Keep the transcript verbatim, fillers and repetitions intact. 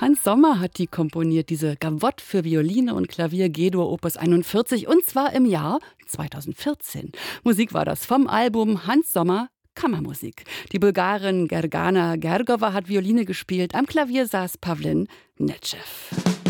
Hans Sommer hat die komponiert, diese Gavotte für Violine und Klavier G-Dur Opus einundvierzig, und zwar im Jahr zweitausendvierzehn. Musik war das vom Album Hans Sommer Kammermusik. Die Bulgarin Gergana Gergova hat Violine gespielt, am Klavier saß Pavlin Netschev.